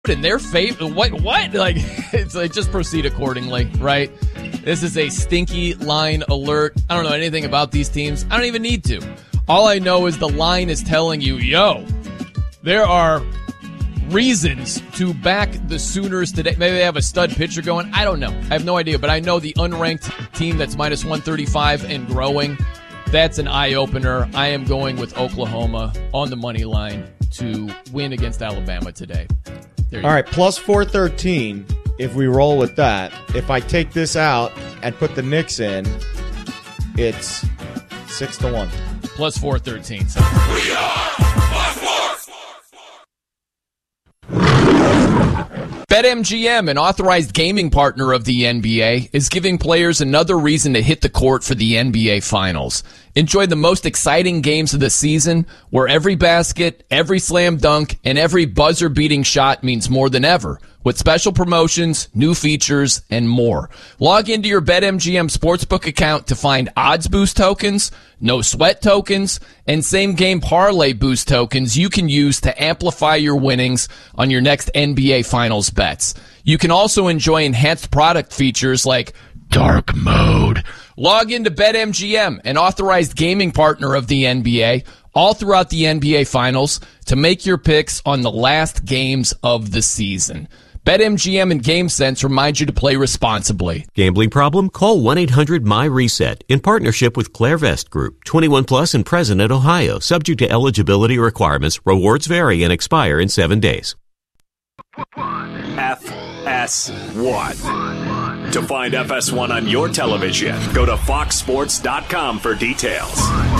in their favor. What? Like, it's like, just proceed accordingly, right? This is a stinky line alert. I don't know anything about these teams. I don't even need to. All I know is the line is telling you, yo, there are reasons to back the Sooners today. Maybe they have a stud pitcher going. I don't know. I have no idea. But I know the unranked team that's minus 135 and growing, that's an eye-opener. I am going with Oklahoma on the money line to win against Alabama today. All right, plus 413 if we roll with that. If I take this out and put the Knicks in, it's 6-1. Plus 413. We are plus 4. BetMGM, an authorized gaming partner of the NBA, is giving players another reason to hit the court for the NBA Finals. Enjoy the most exciting games of the season, where every basket, every slam dunk, and every buzzer-beating shot means more than ever, with special promotions, new features, and more. Log into your BetMGM Sportsbook account to find odds boost tokens, no sweat tokens, and same-game parlay boost tokens you can use to amplify your winnings on your next NBA Finals bets. You can also enjoy enhanced product features like dark mode. Log into BetMGM, an authorized gaming partner of the NBA, all throughout the NBA Finals to make your picks on the last games of the season. BetMGM and GameSense remind you to play responsibly. Gambling problem? Call 1-800-MY-RESET in partnership with Clairvest Group. 21 plus and present in Ohio. Subject to eligibility requirements. Rewards vary and expire in 7 days. FS1. To find FS1 on your television, go to foxsports.com for details.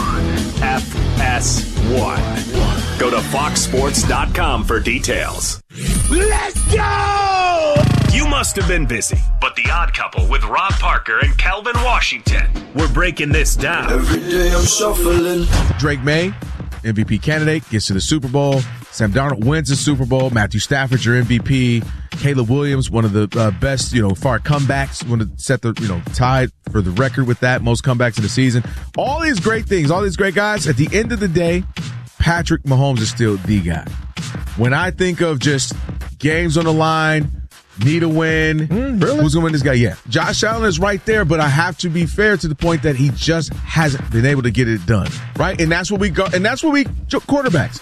FS1. Go to foxsports.com for details. Let's go! You must have been busy, but The Odd Couple with Rob Parker and Kelvin Washington, we're breaking this down. Every day I'm shuffling. Drake May, MVP candidate, gets to the Super Bowl. Sam Darnold wins the Super Bowl. Matthew Stafford, your MVP. Caleb Williams, one of the best, far comebacks, one to set the, tied for the record with that, most comebacks in the season. All these great things, all these great guys. At the end of the day, Patrick Mahomes is still the guy. When I think of just games on the line, need a win, really? Who's going to win this guy? Yeah. Josh Allen is right there, but I have to be fair to the point that he just hasn't been able to get it done. Right? And that's what we go, and that's what we, quarterbacks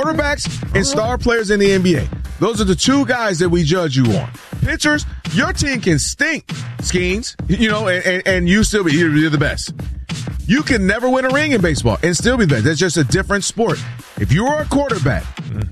and star players in the NBA. Those are the two guys that we judge you on. Pitchers, your team can stink, Skeens, and you still be, you're the best. You can never win a ring in baseball and still be the best. That's just a different sport. If you are a quarterback,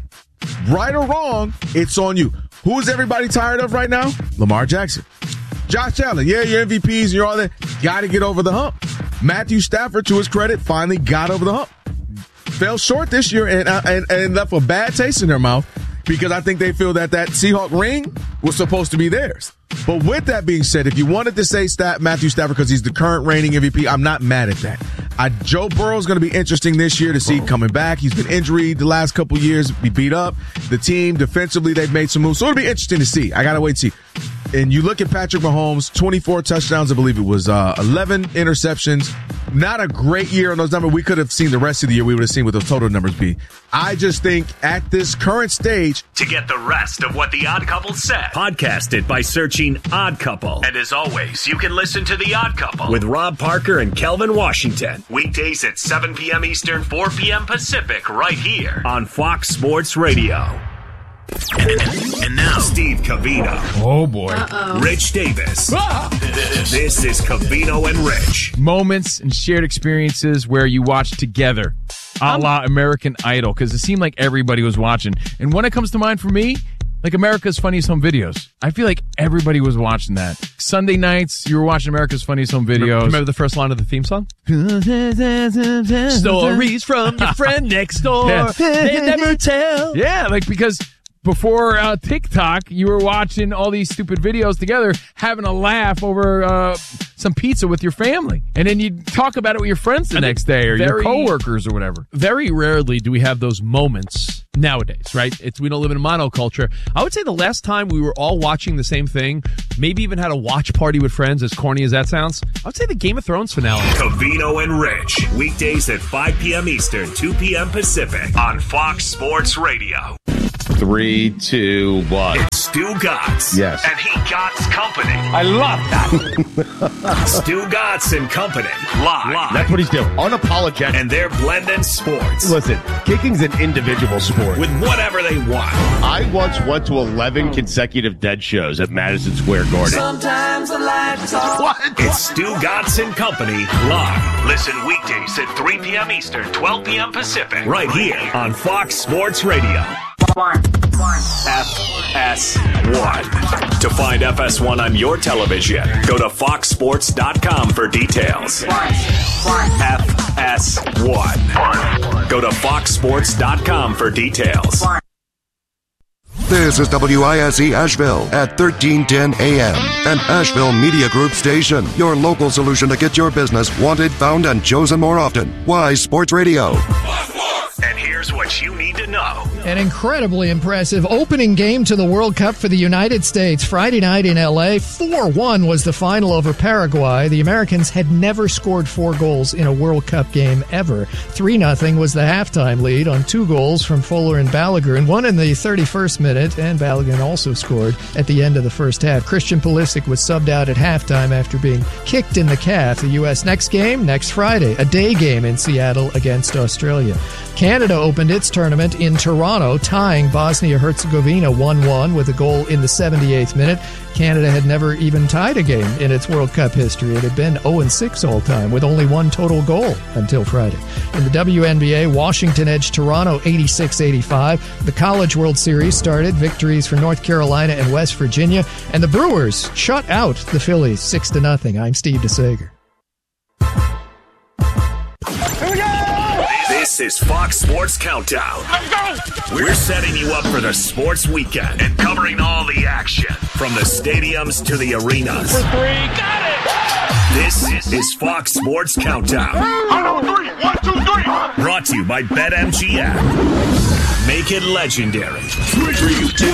right or wrong, it's on you. Who is everybody tired of right now? Lamar Jackson. Josh Allen, yeah, your MVPs and you're all that. Got to get over the hump. Matthew Stafford, to his credit, finally got over the hump. Fell short this year and left a bad taste in their mouth because I think they feel that Seahawk ring was supposed to be theirs. But with that being said, if you wanted to say Matthew Stafford because he's the current reigning MVP, I'm not mad at that. Joe Burrow's going to be interesting this year to see coming back. He's been injured the last couple years, be beat up. The team, defensively, they've made some moves. So it'll be interesting to see. I got to wait and see. And you look at Patrick Mahomes, 24 touchdowns, I believe it was 11 interceptions. Not a great year on those numbers. We could have seen the rest of the year. We would have seen what those total numbers be. I just think at this current stage. To get the rest of what The Odd Couple said, podcast it by searching Odd Couple. And as always, you can listen to The Odd Couple with Rob Parker and Kelvin Washington. Weekdays at 7 p.m. Eastern, 4 p.m. Pacific, right here on Fox Sports Radio. And now, Steve Covino. Oh, boy. Rich Davis. This is Covino and Rich. Moments and shared experiences where you watch together, a la American Idol, because it seemed like everybody was watching. And when it comes to mind for me, like America's Funniest Home Videos. I feel like everybody was watching that. Sunday nights, you were watching America's Funniest Home Videos. Remember the first line of the theme song? Stories from your friend next door. Yeah. They never tell. Yeah, because before TikTok, you were watching all these stupid videos together, having a laugh over some pizza with your family. And then you'd talk about it with your friends the next day or your coworkers or whatever. Very rarely do we have those moments nowadays, right? We don't live in a monoculture. I would say the last time we were all watching the same thing, maybe even had a watch party with friends, as corny as that sounds, I would say the Game of Thrones finale. Covino and Rich, weekdays at 5 p.m. Eastern, 2 p.m. Pacific on Fox Sports Radio. 3, 2, 1. It's Stu Gotts. Yes. And he Gotts Company. I love that. Stu Gotts and Company. Live. That's what he's doing. Unapologetic. And they're blending sports. Listen, kicking's an individual sport. With whatever they want. I once went to 11 consecutive Dead shows at Madison Square Garden. Sometimes the lights off. What? It's Stu Gotts and Company live. Listen weekdays at 3 p.m. Eastern, 12 p.m. Pacific. Right here on Fox Sports Radio. FS1. To find FS1 on your television, go to foxsports.com for details. FS1. Go to foxsports.com for details. This is WISE Asheville at 1310 AM, an Asheville Media Group station. Your local solution to get your business wanted, found, and chosen more often. Wise Sports Radio. And here's what you need to know. An incredibly impressive opening game to the World Cup for the United States. Friday night in L.A., 4-1 was the final over Paraguay. The Americans had never scored 4 goals in a World Cup game ever. 3-0 was the halftime lead on 2 goals from Fuller and Balogun, one in the 31st minute, and Balogun also scored at the end of the first half. Christian Pulisic was subbed out at halftime after being kicked in the calf. The U.S. next game, next Friday, a day game in Seattle against Australia. Canada opened its tournament in Toronto, tying Bosnia-Herzegovina 1-1 with a goal in the 78th minute. Canada had never even tied a game in its World Cup history. It had been 0-6 all time, with only 1 total goal until Friday. In the WNBA, Washington edged Toronto 86-85. The College World Series started, victories for North Carolina and West Virginia, and the Brewers shut out the Phillies 6-0. I'm Steve DeSager. This is Fox Sports Countdown. Let's go! We're setting you up for the sports weekend and covering all the action from the stadiums to the arenas. For 3, got it! This is Fox Sports Countdown. 1, 2, 3, 1, 2, 3. Brought to you by BetMGM. Make it legendary. 3, 2,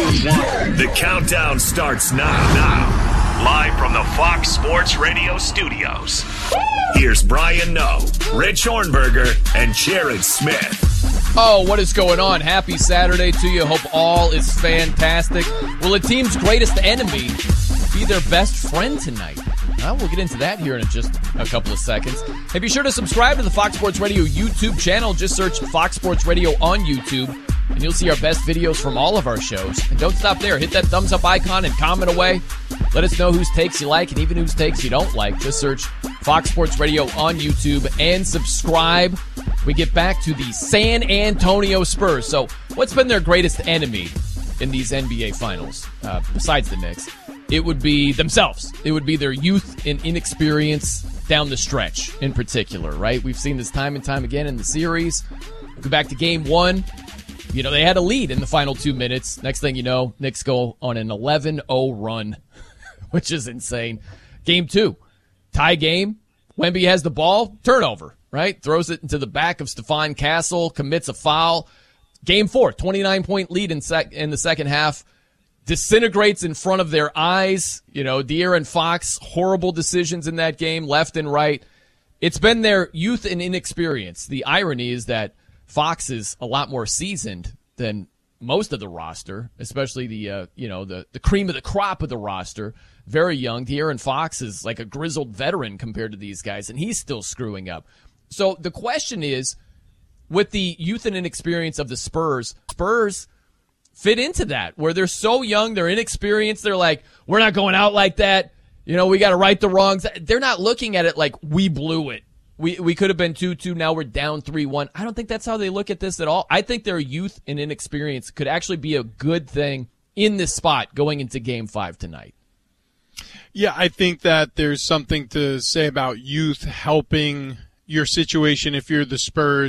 1. The countdown starts now. Live from the Fox Sports Radio studios. Here's Brian Noe, Rich Hornberger, and Jared Smith. Oh, what is going on? Happy Saturday to you. Hope all is fantastic. Will a team's greatest enemy be their best friend tonight? We'll get into that here in just a couple of seconds. Hey, be sure to subscribe to the Fox Sports Radio YouTube channel. Just search Fox Sports Radio on YouTube, and you'll see our best videos from all of our shows. And don't stop there. Hit that thumbs up icon and comment away. Let us know whose takes you like and even whose takes you don't like. Just search Fox Sports Radio on YouTube and subscribe. We get back to the San Antonio Spurs. So what's been their greatest enemy in these NBA finals, besides the Knicks? It would be themselves. It would be their youth and inexperience down the stretch in particular, right? We've seen this time and time again in the series. Go back to game 1. You know, they had a lead in the final 2 minutes. Next thing you know, Knicks go on an 11-0 run, which is insane. Game 2, tie game. Wemby has the ball, turnover, right? Throws it into the back of Stephon Castle, commits a foul. Game 4, 29-point lead in the second half. Disintegrates in front of their eyes. You know, De'Aaron Fox, horrible decisions in that game, left and right. It's been their youth and inexperience. The irony is that Fox is a lot more seasoned than most of the roster, especially the cream of the crop of the roster. Very young. De'Aaron Fox is like a grizzled veteran compared to these guys, and he's still screwing up. So the question is, with the youth and inexperience of the Spurs fit into that, where they're so young, they're inexperienced, they're like, we're not going out like that. You know, we got to right the wrongs. They're not looking at it like we blew it. We could have been 2-2, now we're down 3-1. I don't think that's how they look at this at all. I think their youth and inexperience could actually be a good thing in this spot going into Game 5 tonight. Yeah, I think that there's something to say about youth helping your situation if you're the Spurs.